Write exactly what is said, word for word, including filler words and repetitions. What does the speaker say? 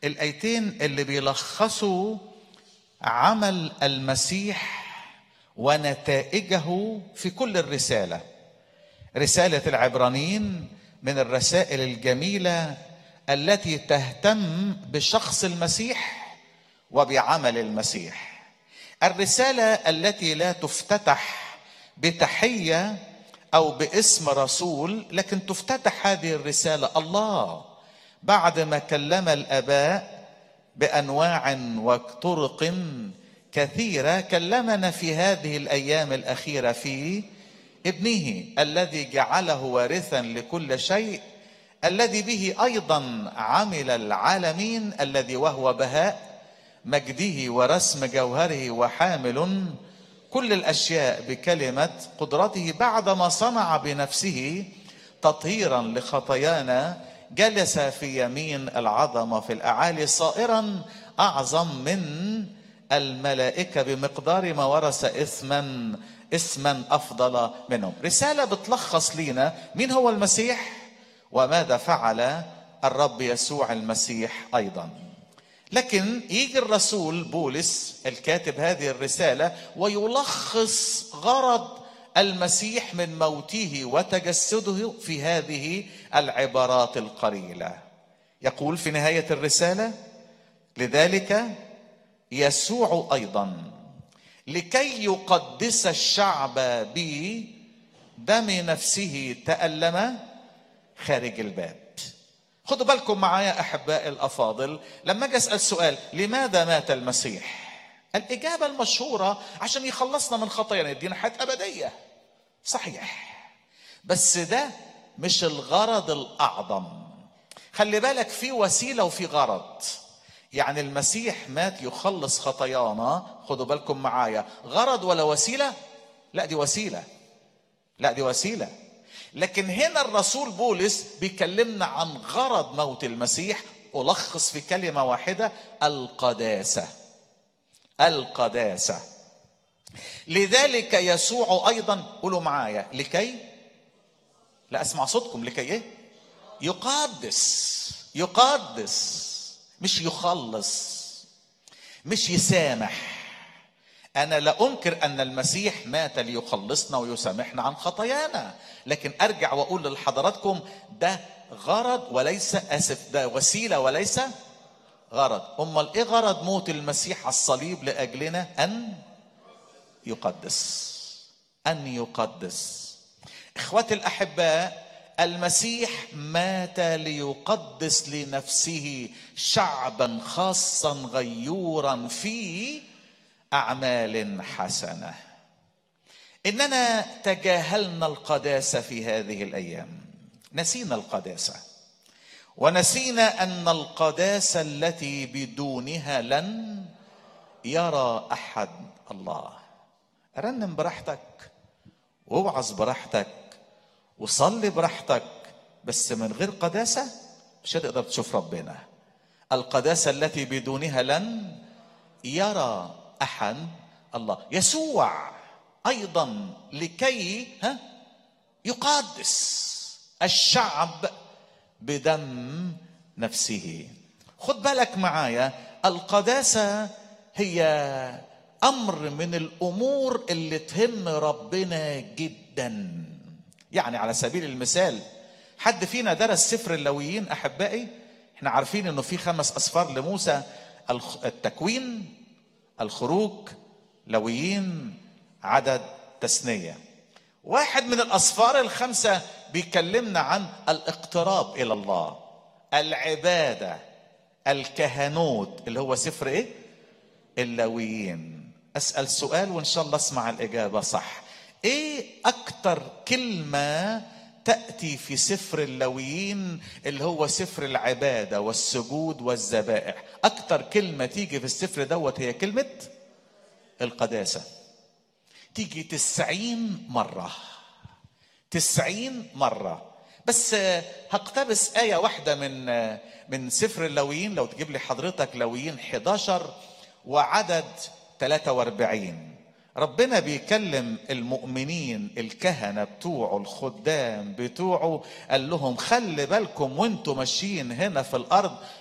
الآيتين اللي بيلخصوا عمل المسيح ونتائجه في كل الرسالة. رسالة العبرانيين من الرسائل الجميلة التي تهتم بشخص المسيح وبعمل المسيح. الرسالة التي لا تفتتح بتحية أو باسم رسول، لكن تفتتح هذه الرسالة الله بعد ما كلم الآباء بأنواع وطرق كثيرة، كلمنا في هذه الأيام الأخيرة في ابنه الذي جعله وارثا لكل شيء، الذي به أيضا عمل العالمين، الذي وهو بهاء مجده ورسم جوهره وحامل كل الأشياء بكلمة قدرته، بعدما صنع بنفسه تطهيرا لخطايانا جلس في يمين العظمة في الأعالي صائرا أعظم من الملائكة بمقدار ما ورث إثما اسما أفضل منهم. رسالة بتلخص لنا مين هو المسيح وماذا فعل الرب يسوع المسيح أيضا. لكن يجي الرسول بولس الكاتب هذه الرسالة ويلخص غرض المسيح من موته وتجسده في هذه العبارات القليلة. يقول في نهاية الرسالة: لذلك يسوع أيضا لكي يقدس الشعب بدم نفسه تألم خارج الباب. خدوا بالكم معايا أحبائي الأفاضل، لما أجي أسأل سؤال لماذا مات المسيح، الإجابة المشهورة عشان يخلصنا من خطايانا، يدينا حياة أبدية. صحيح، بس ده مش الغرض الأعظم. خلي بالك، في وسيلة وفي غرض. يعني المسيح مات يخلص خطايانا، خدوا بالكم معايا، غرض ولا وسيلة؟ لا دي وسيلة، لا دي وسيلة. لكن هنا الرسول بولس بيكلمنا عن غرض موت المسيح، ألخص في كلمة واحدة: القداسة. القداسة. لذلك يسوع أيضا، قولوا معايا، لكي، لا أسمع صوتكم، لكي إيه؟ يقدس. يقدس، مش يخلص، مش يسامح. أنا لا أنكر أن المسيح مات ليخلصنا ويسامحنا عن خطايانا، لكن أرجع وأقول لحضراتكم ده غرض وليس أسف ده وسيلة وليس غرض. أمال إيه غرض موت المسيح على الصليب لأجلنا؟ أن يقدس. أن يقدس. إخوتي الأحباء، المسيح مات ليقدس لنفسه شعبا خاصا غيورا في أعمال حسنة. إننا تجاهلنا القداسة في هذه الأيام، نسينا القداسة، ونسينا أن القداسة التي بدونها لن يرى أحد الله. رنم براحتك واوعظ براحتك وصلي براحتك، بس من غير قداسة مش هتقدر تشوف ربنا. القداسة التي بدونها لن يرى أحد الله. يسوع أيضا لكي ها يقدس الشعب بدم نفسه. خد بالك معايا، القداسة هي أمر من الأمور اللي تهم ربنا جدا. يعني على سبيل المثال، حد فينا درس سفر اللاويين أحبائي؟ احنا عارفين انه في خمس أسفار لموسى: التكوين، الخروج، لاويين، عدد، تثنية. واحد من الأسفار الخمسة بيكلمنا عن الاقتراب إلى الله، العبادة، الكهنوت، اللي هو سفر ايه؟ اللاويين. أسأل سؤال وإن شاء الله اسمع الإجابة صح. ايه أكتر كلمة تأتي في سفر اللاويين اللي هو سفر العبادة والسجود والذبائح؟ أكتر كلمة تيجي في السفر دوت هي كلمة القداسة. تيجي تسعين مرة، تسعين مرة. بس هقتبس آية واحدة من من سفر اللاويين. لو تجيب لي حضرتك لاويين حداشر وعدد ثلاثة وأربعين، ربنا بيكلم المؤمنين الكهنة بتوعه الخدام بتوعه، قال لهم خلي بالكم وانتم ماشيين هنا في الأرض